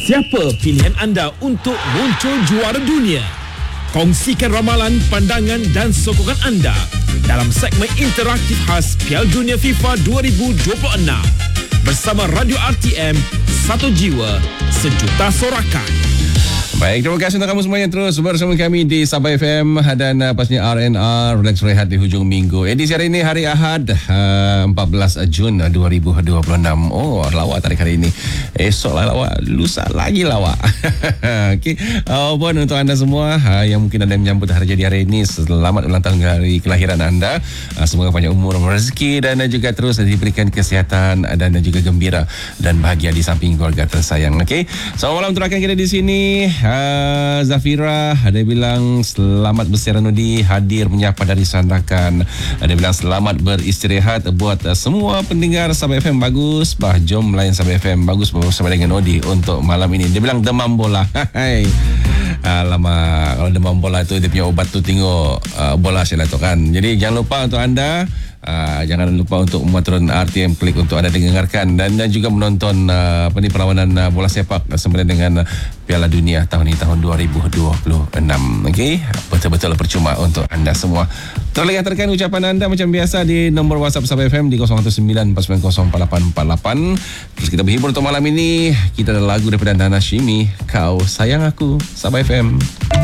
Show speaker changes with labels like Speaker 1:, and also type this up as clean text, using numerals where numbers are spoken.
Speaker 1: Siapa pilihan anda untuk muncul juara dunia? Kongsikan ramalan, pandangan dan sokongan anda dalam segmen interaktif khas Piala Dunia FIFA 2026 bersama Radio RTM, satu jiwa, sejuta sorakan.
Speaker 2: Baik, terima kasih untuk kamu semua yang terus bersama kami di Sabah FM dan pastinya RNR Relax Rehat di hujung minggu. Edisi hari ini hari Ahad 14 Jun 2026. Oh, lawak tarik hari ini. Esok lah lawak, lusa lagi lawak. Okey, pun untuk anda semua yang mungkin anda menyambut hari jadi hari ini, selamat ulang tahun hari kelahiran anda. Semoga panjang umur, rezeki dan juga terus diberikan kesihatan dan juga gembira dan bahagia di samping keluarga tersayang. Okey, selamat malam untuk rakan kita di sini. Zafira ada bilang selamat berserenudi hadir menyapa dari Sandakan. Ada bilang selamat beristirahat buat semua pendengar Sabah FM. Bagus bah, jom layan Sabah FM. Bagus bersama dengan Odi untuk malam ini. Dia bilang demam bola. Hai. Alamak, kalau demam bola tu dia punya obat tu tengok bola saya tu kan. Jadi jangan lupa untuk anda jangan lupa untuk mematuran RTM Klik untuk anda dengarkan dan juga menonton perlawanan bola sepak sempena dengan Piala Dunia tahun ini, tahun 2026. Okey, betul-betul percuma untuk anda semua. Terlihatkan ucapan anda macam biasa di nombor WhatsApp Sabah FM di 0194904848. Terus kita berhibur untuk malam ini. Kita ada lagu daripada Nana Shimi, Kau Sayang Aku, Sabah FM.